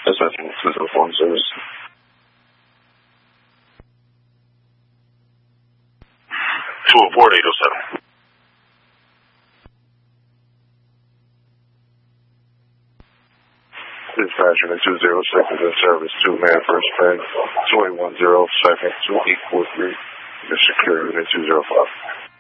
Dispatching 204 service. 204 to 807. Dispatching at 202nd in service, 2-man first bed, 2810 second, 2843, Mr. Secure unit 205.